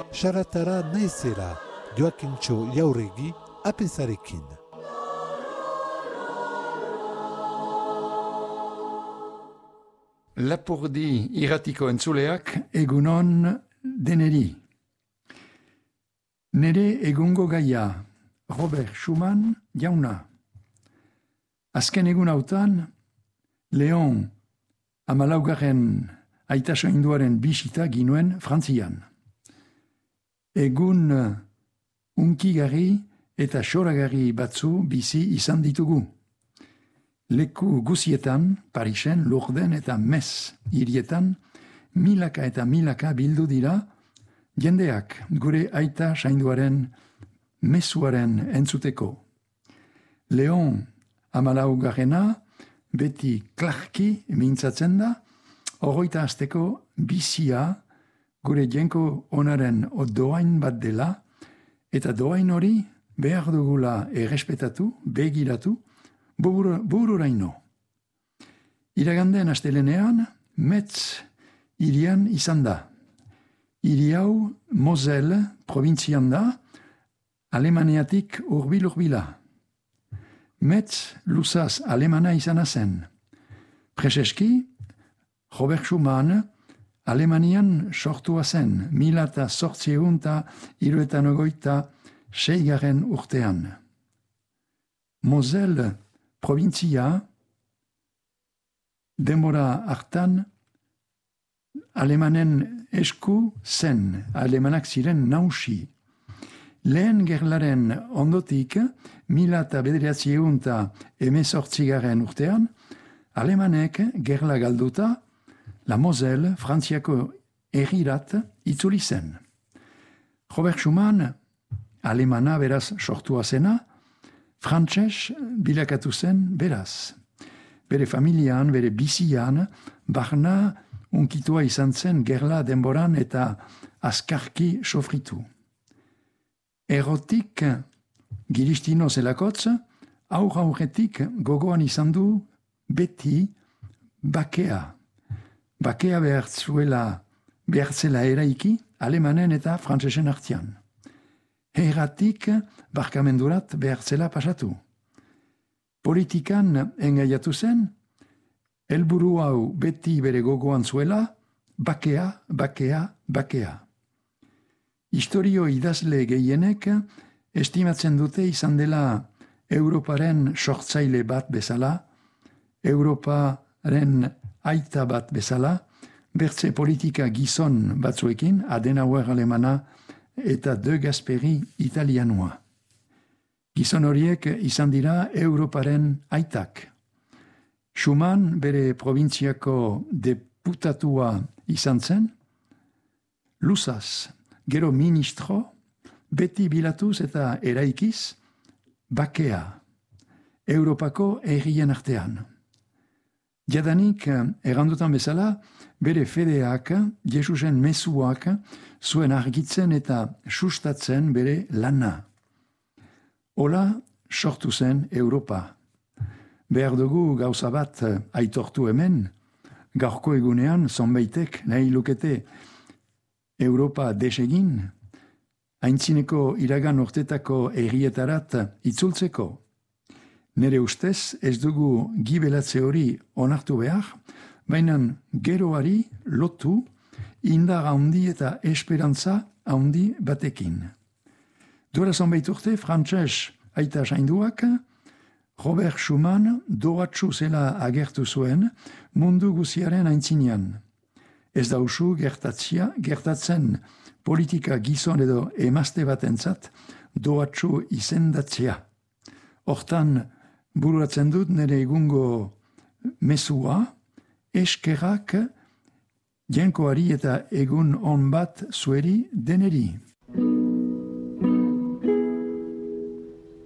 Saratara naizera, Joakintxo Jauregi, apezarekin. Lapurdi irratiko entzuleak egunon deneri. Nere egungo gaia, Robert Schumann jauna. Azken egun hautan, Leon amalaugarren aitasoinduaren bisita ginuen Frantzian. Egun unkigarri eta xoragarri batzu bizi izan ditugu. Leku guzietan, Parisen, Lourden eta Metz hirietan, milaka eta milaka bildu dira, jendeak gure aita sainduaren mezuaren entzuteko. Leon amalaugarrena beti klarki mintzatzen da, hogeita hasteko bizia gure jenko onaren doain bat dela, eta doain hori behar dugula errespetatu, begiratu, bururaino. Iraganden astelenean, Metz hirian izan da. Hiri hau Moselle provintzian da, Alemaniatik urbil-urbila. Metz luzaz alemana izana zen. Prezeski, Robert Schumann Alemanian sortua zen, 1896 urtean. Moselle provintzia denbora hartan alemanen esku zen, alemanak ziren nausi. Lehen gerlaren ondotik, 1918 urtean, alemanek gerla galduta, la Moselle Frantziako herrirat itzuli zen. Robert Schumann, alemana beraz sortua zena, frantses bilakatu zen beraz. Bere familian, bere bizian, barna unkitua izan zen gerla denboran eta azkarki sofritu. Erotik giristino zelakotz, aurretik gogoan izan du beti bakea. Bakea behartzela eraiki alemanen eta frantsesen artean. Erratik barkamendurat behartzela pasatu. Politikan engaiatu zen, helburu hau beti bere gogoan zuela, bakea, bakea, bakea. Historio idazle gehienek estimatzen dute izan dela Europaren sortzaile bat bezala, Europaren aita bat bezala, bertze politika gizon batzuekin, Adenauer alemana eta De Gasperi italianua. Gizon horiek izan dira Europaren aitak. Schumann bere provintziako deputatua izan zen, luzaz, gero ministro, beti bilatuz eta eraikiz, bakea, Europako herrien artean. Jadanik, errandutan bezala, bere fedeak, Jesusen mezuak, zuen argitzen eta sustatzen bere lana. Hola, sortu zen Europa. Behar dugu gauza bat aitortu hemen, gaurko egunean zonbaitek nahi lukete Europa desegin, aintzineko iragan urtetako herrietarat itzultzeko. Nere ustez ez dugu gibelatze hori onartu behar, baina geroari lotu indar handi eta esperantza handi batekin. Duela zonbait urte, frantses aita sainduak, Robert Schumann doatsu zela agertu zuen mundu guziaren aintzinean. Ez dausu gertatzen politika gizon edo emazte batentzat doatsu izendatzea. Hortan bururatzen dut nire egungo mezua, eskerrak jenkoari eta egun on bat zueri deneri.